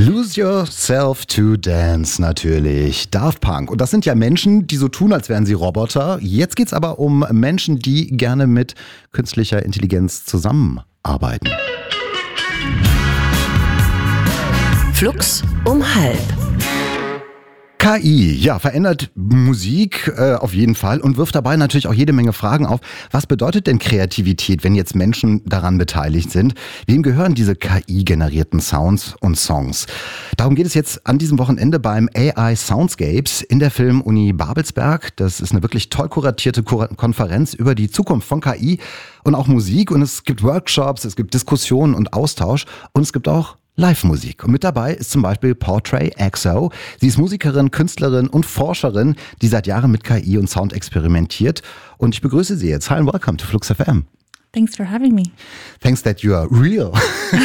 Lose Yourself to Dance natürlich. Daft Punk. Und das sind ja Menschen, die so tun, als wären sie Roboter. Jetzt geht's aber um Menschen, die gerne mit künstlicher Intelligenz zusammenarbeiten. Flux um halb. KI, ja, verändert Musik auf jeden Fall und wirft dabei natürlich auch jede Menge Fragen auf. Was bedeutet denn Kreativität, wenn jetzt Menschen daran beteiligt sind? Wem gehören diese KI-generierten Sounds und Songs? Darum geht es jetzt an diesem Wochenende beim AI Soundscapes in der Filmuni Babelsberg. Das ist eine wirklich toll kuratierte Konferenz über die Zukunft von KI und auch Musik. Und es gibt Workshops, es gibt Diskussionen und Austausch und es gibt auch Live-Musik. Und mit dabei ist zum Beispiel Portrait XO. Sie ist Musikerin, Künstlerin und Forscherin, die seit Jahren mit KI und Sound experimentiert. Und ich begrüße Sie jetzt. Hi and welcome to Flux FM. Thanks for having me. Thanks that you are real.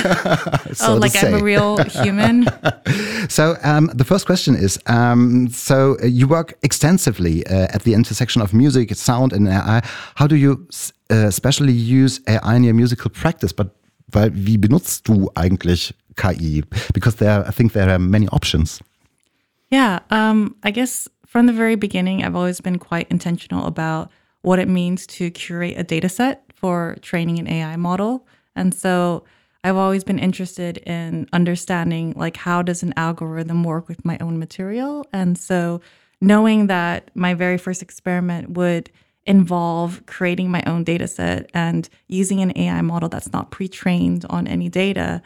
So like I'm a real human. So the first question is, you work extensively at the intersection of music, sound and AI. How do you especially use AI in your musical practice? Weil wie benutzt du eigentlich KI? Because I think there are many options. Yeah, I guess from the very beginning, I've always been quite intentional about what it means to curate a data set for training an AI model. And so I've always been interested in understanding, like, how does an algorithm work with my own material? And so knowing that my very first experiment would involve creating my own data set and using an AI model that's not pre-trained on any data.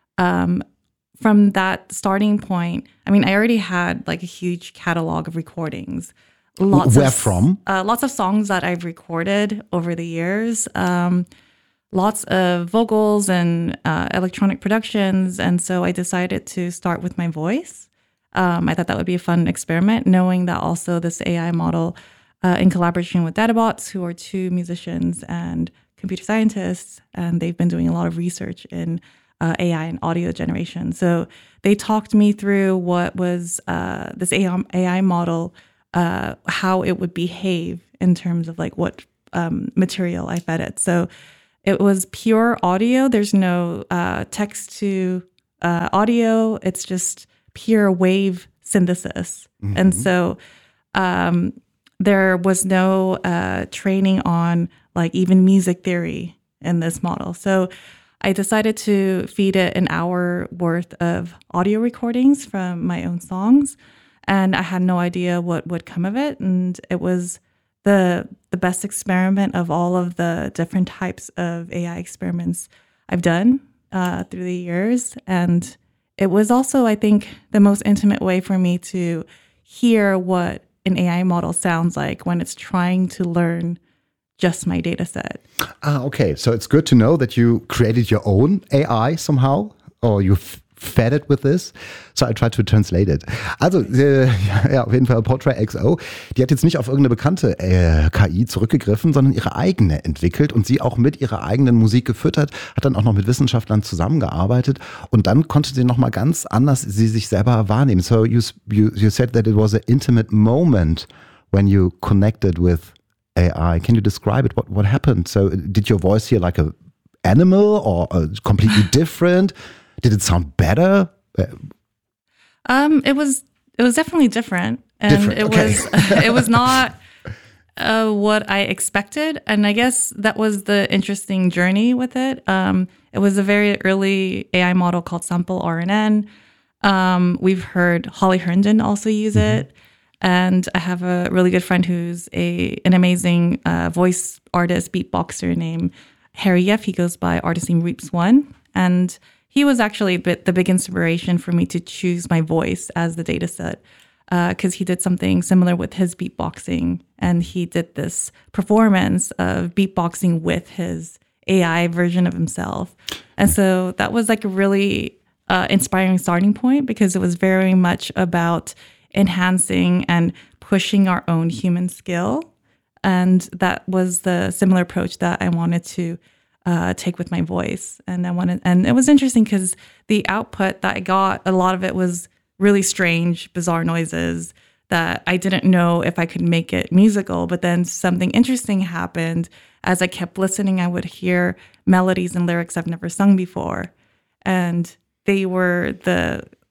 From that starting point, I mean, I already had like a huge catalog of recordings. From? Lots of songs that I've recorded over the years. Lots of vocals and electronic productions. And so I decided to start with my voice. I thought that would be a fun experiment, knowing that also this AI model in collaboration with DataBots, who are two musicians and computer scientists, and they've been doing a lot of research in AI and audio generation. So they talked me through what was this AI model, how it would behave in terms of like what material I fed it. So it was pure audio. There's no text to audio. It's just pure wave synthesis. Mm-hmm. And so there was no training on like even music theory in this model. So I decided to feed it an hour worth of audio recordings from my own songs. And I had no idea what would come of it. And it was the best experiment of all of the different types of AI experiments I've done through the years. And it was also, I think, the most intimate way for me to hear what an AI model sounds like when it's trying to learn just my data set. Okay. So it's good to know that you created your own AI somehow, or you fed it with this. So I tried to translate it. Also, ja, auf jeden Fall Portrait XO. Die hat jetzt nicht auf irgendeine bekannte KI zurückgegriffen, sondern ihre eigene entwickelt und sie auch mit ihrer eigenen Musik gefüttert, hat dann auch noch mit Wissenschaftlern zusammengearbeitet und dann konnte sie nochmal ganz anders sie sich selber wahrnehmen. So you said that it was an intimate moment when you connected with AI. Can you describe it? What happened? So did your voice hear like an animal or completely different? Did it sound better? It was definitely different, and it was not what I expected. And I guess that was the interesting journey with it. It was a very early AI model called Sample RNN. We've heard Holly Herndon also use it, and I have a really good friend who's an amazing voice artist, beatboxer named Harry Yeff. He goes by artist name Reaps1, and he was actually the big inspiration for me to choose my voice as the data set, because he did something similar with his beatboxing, and he did this performance of beatboxing with his AI version of himself. And so that was like a really inspiring starting point, because it was very much about enhancing and pushing our own human skill. And that was the similar approach that I wanted to take with my voice. And it was interesting because the output that I got, a lot of it was really strange, bizarre noises that I didn't know if I could make it musical. But then something interesting happened. As I kept listening, I would hear melodies and lyrics I've never sung before. And they were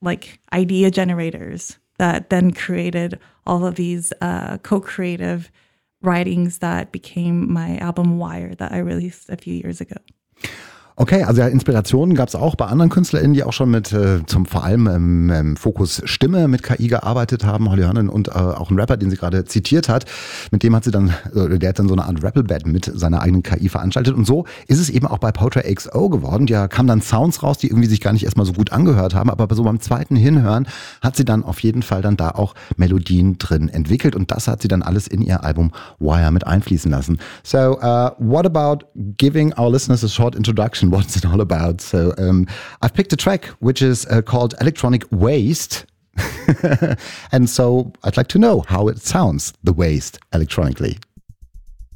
like idea generators that then created all of these co-creative writings that became my album Wire that I released a few years ago. Okay, also ja, Inspirationen gab es auch bei anderen KünstlerInnen, die auch schon mit vor allem Fokus Stimme mit KI gearbeitet haben. Holly Herndon und auch ein Rapper, den sie gerade zitiert hat, mit dem hat sie dann, der hat dann so eine Art Rappel-Battle mit seiner eigenen KI veranstaltet. Und so ist es eben auch bei Portrait XO geworden. Da kamen dann Sounds raus, die irgendwie sich gar nicht erstmal so gut angehört haben, aber so beim zweiten Hinhören hat sie dann auf jeden Fall dann da auch Melodien drin entwickelt und das hat sie dann alles in ihr Album Wire mit einfließen lassen. So, what about giving our listeners a short introduction? What's it all about? So I've picked a track which is called Electronic Waste. And so I'd like to know how it sounds, the waste, electronically.